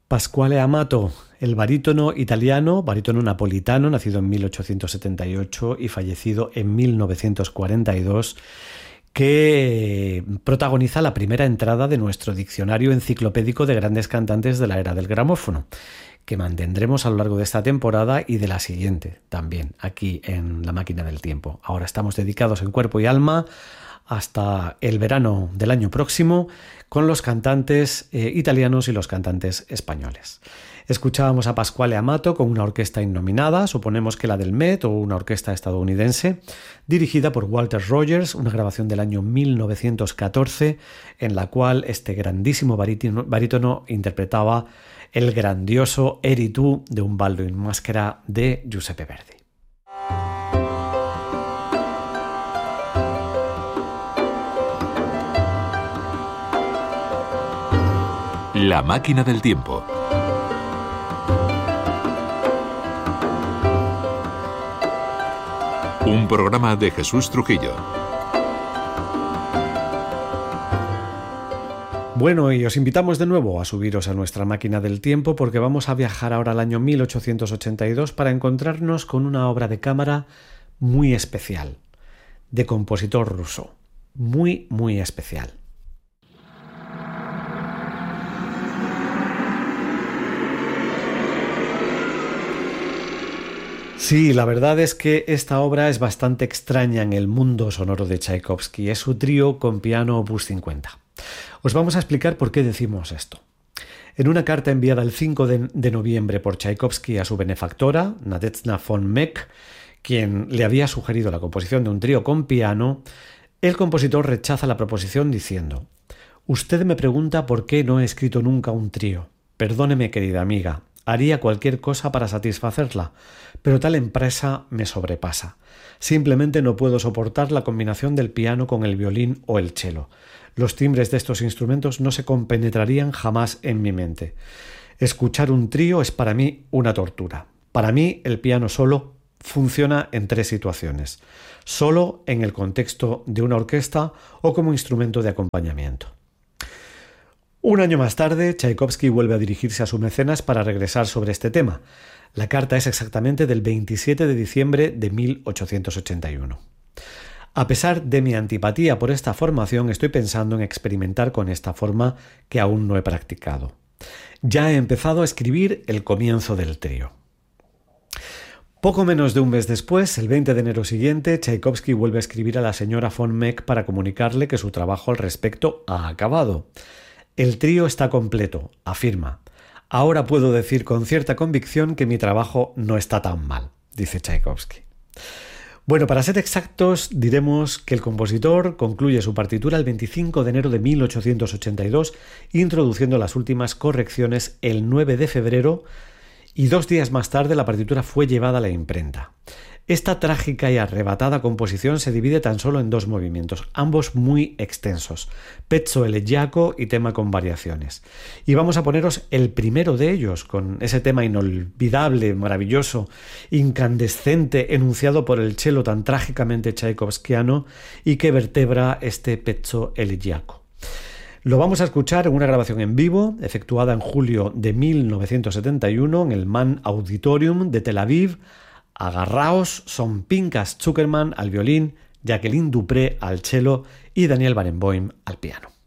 Pasquale Amato, el barítono italiano, barítono napolitano, nacido en 1878 y fallecido en 1942, que protagoniza la primera entrada de nuestro diccionario enciclopédico de grandes cantantes de la era del gramófono, que mantendremos a lo largo de esta temporada y de la siguiente también, aquí en La Máquina del Tiempo. Ahora estamos dedicados en cuerpo y alma hasta el verano del año próximo con los cantantes italianos y los cantantes españoles. Escuchábamos a Pasquale Amato con una orquesta innominada, suponemos que la del Met o una orquesta estadounidense, dirigida por Walter Rogers, una grabación del año 1914 en la cual este grandísimo barítono interpretaba el grandioso Eri tu de un baldo in maschera de Giuseppe Verdi. La Máquina del Tiempo. Un programa de Jesús Trujillo. Bueno, y os invitamos de nuevo a subiros a nuestra máquina del tiempo porque vamos a viajar ahora al año 1882 para encontrarnos con una obra de cámara muy especial, de compositor ruso, muy, muy especial. Sí, la verdad es que esta obra es bastante extraña en el mundo sonoro de Tchaikovsky. Es su trío con piano opus 50. Os vamos a explicar por qué decimos esto. En una carta enviada el 5 de noviembre por Tchaikovsky a su benefactora, Nadezhda von Meck, quien le había sugerido la composición de un trío con piano, el compositor rechaza la proposición diciendo: «Usted me pregunta por qué no he escrito nunca un trío. Perdóneme, querida amiga. Haría cualquier cosa para satisfacerla, pero tal empresa me sobrepasa. Simplemente no puedo soportar la combinación del piano con el violín o el cello. Los timbres de estos instrumentos no se compenetrarían jamás en mi mente. Escuchar un trío es para mí una tortura. Para mí el piano solo funciona en 3 situaciones: solo en el contexto de una orquesta o como instrumento de acompañamiento». Un año más tarde, Tchaikovsky vuelve a dirigirse a su mecenas para regresar sobre este tema. La carta es exactamente del 27 de diciembre de 1881. A pesar de mi antipatía por esta formación, estoy pensando en experimentar con esta forma que aún no he practicado. Ya he empezado a escribir el comienzo del trío. Poco menos de un mes después, el 20 de enero siguiente, Tchaikovsky vuelve a escribir a la señora von Meck para comunicarle que su trabajo al respecto ha acabado. «El trío está completo», afirma. «Ahora puedo decir con cierta convicción que mi trabajo no está tan mal», dice Tchaikovsky. Bueno, para ser exactos, diremos que el compositor concluye su partitura el 25 de enero de 1882, introduciendo las últimas correcciones el 9 de febrero, y 2 días más tarde la partitura fue llevada a la imprenta. Esta trágica y arrebatada composición se divide tan solo en 2 movimientos, ambos muy extensos, pezzo elegiaco y tema con variaciones. Y vamos a poneros el primero de ellos, con ese tema inolvidable, maravilloso, incandescente, enunciado por el cello tan trágicamente tchaikovskiano y que vertebra este pezzo elegiaco. Lo vamos a escuchar en una grabación en vivo, efectuada en julio de 1971 en el Mann Auditorium de Tel Aviv. Agarraos, son Pinchas Zuckerman al violín, Jacqueline Dupré al cello y Daniel Barenboim al piano.